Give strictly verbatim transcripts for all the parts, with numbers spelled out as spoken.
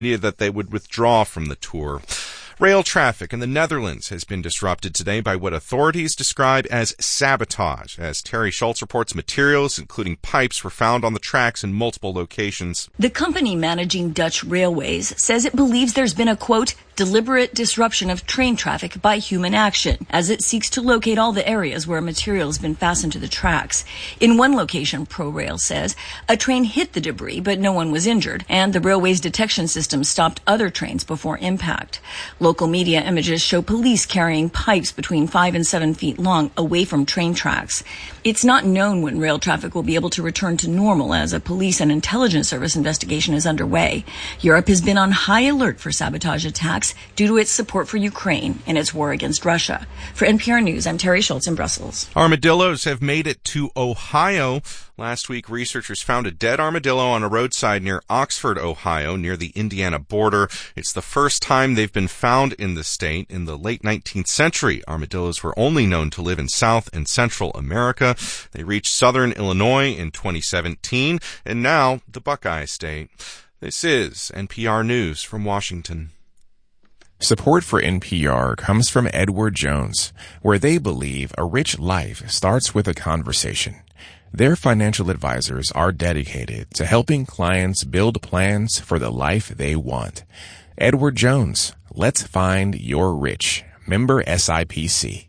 that they would withdraw from the tour. Rail traffic in the Netherlands has been disrupted today by what authorities describe as sabotage. As Terry Schultz reports, materials, including pipes, were found on the tracks in multiple locations. The company managing Dutch railways says it believes there's been a, quote, deliberate disruption of train traffic by human action, as it seeks to locate all the areas where material has been fastened to the tracks. In one location, ProRail says, a train hit the debris, but no one was injured, and the railway's detection system stopped other trains before impact. Local media images show police carrying pipes between five and seven feet long away from train tracks. It's not known when rail traffic will be able to return to normal, as a police and intelligence service investigation is underway. Europe has been on high alert for sabotage attacks due to its support for Ukraine in its war against Russia. For N P R News, I'm Terry Schultz in Brussels. Armadillos have made it to Ohio. Last week, researchers found a dead armadillo on a roadside near Oxford, Ohio, near the Indiana border. It's the first time they've been found in the state. In the late nineteenth century, armadillos were only known to live in South and Central America. They reached southern Illinois in twenty seventeen, and now the Buckeye State. This is N P R News from Washington. Support for N P R comes from Edward Jones, where they believe a rich life starts with a conversation. Their financial advisors are dedicated to helping clients build plans for the life they want. Edward Jones, let's find your rich. Member S I P C.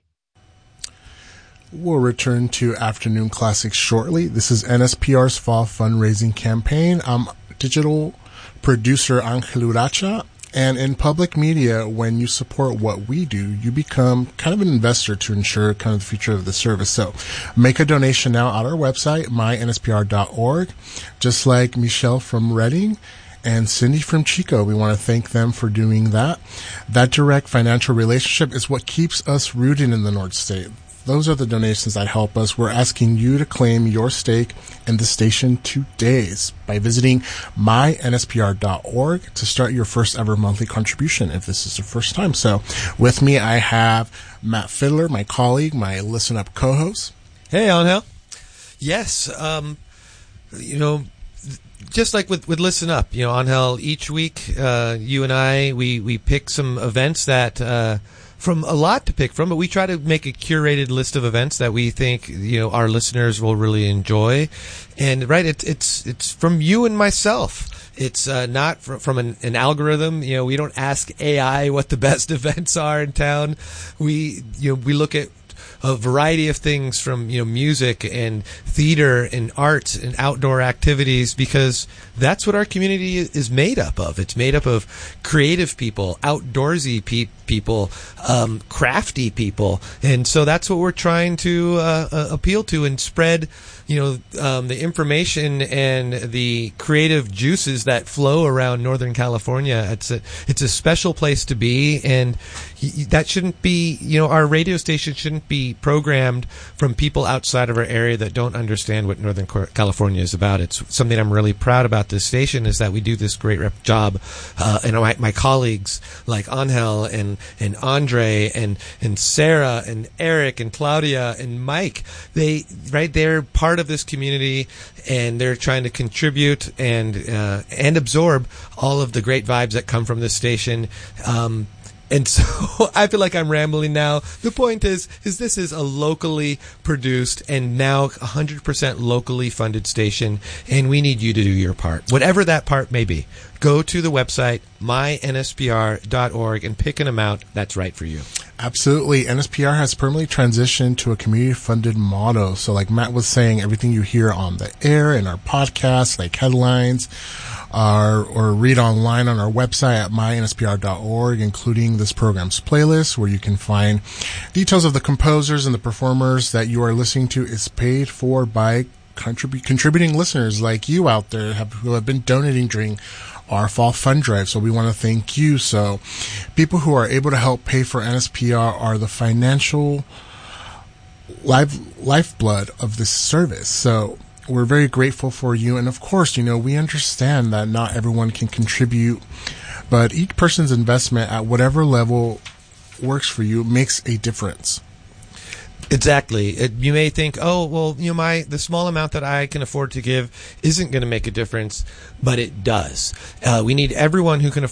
We'll return to Afternoon Classics shortly. This is N S P R's fall fundraising campaign. I'm digital producer Angel Uracha. And in public media, when you support what we do, you become kind of an investor to ensure kind of the future of the service. So make a donation now at our website, my N S P R dot org. Just like Michelle from Reading and Cindy from Chico, we want to thank them for doing that. That direct financial relationship is what keeps us rooted in the North State. Those are the donations that help us. We're asking you to claim your stake in the station today by visiting my N S P R dot org to start your first ever monthly contribution if this is the first time. So with me, I have Matt Fiddler, my colleague, my Listen Up co-host. Hey, Angel. Yes, um, you know, just like with, with Listen Up, you know, Angel, each week, uh, you and I, we, we pick some events that, uh, from a lot to pick from, but we try to make a curated list of events that we think, you know, our listeners will really enjoy. And right, it's it's it's from you and myself. It's uh, not from, from an, an algorithm. You know, we don't ask A I what the best events are in town. We you know we look at a variety of things from, you know, music and theater and art and outdoor activities, because that's what our community is made up of. It's made up of creative people, outdoorsy pe- people, um, crafty people. And so that's what we're trying to uh, uh, appeal to and spread, you know, um, the information and the creative juices that flow around Northern California. It's a, it's a special place to be, and that shouldn't be, you know, our radio station shouldn't be programmed from people outside of our area that don't understand what Northern California is about. It's something I'm really proud about this station, is that we do this great rep job. Uh, and my, my colleagues like Angel and, and Andre and, and Sarah and Eric and Claudia and Mike, they, right, they're part of this community, and they're trying to contribute and, uh, and absorb all of the great vibes that come from this station. Um, And so I feel like I'm rambling now. The point is, is this is a locally produced and now one hundred percent locally funded station, and we need you to do your part, whatever that part may be. Go to the website, my N S P R dot org, and pick an amount that's right for you. Absolutely. N S P R has permanently transitioned to a community-funded model. So like Matt was saying, everything you hear on the air in our podcasts, like headlines, Our, or read online on our website at my N S P R dot org, including this program's playlist, where you can find details of the composers and the performers that you are listening to, is paid for by contrib- contributing listeners like you out there have, who have been donating during our fall fund drive. So we want to thank you. So people who are able to help pay for N S P R are the financial life, lifeblood of this service. So we're very grateful for you. And of course, you know, we understand that not everyone can contribute, but each person's investment at whatever level works for you makes a difference. Exactly. It, you may think, oh, well, you know, my the small amount that I can afford to give isn't going to make a difference, but it does. Uh, we need everyone who can afford